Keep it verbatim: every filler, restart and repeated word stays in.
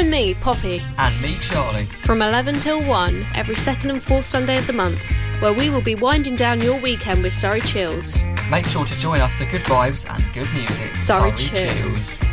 Join me, Poppy, and me, Charlie, from eleven till one every second and fourth Sunday of the month, where we will be winding down your weekend with Surrey Chills. Make sure to join us for good vibes and good music. Surrey, Surrey Chills. Chills.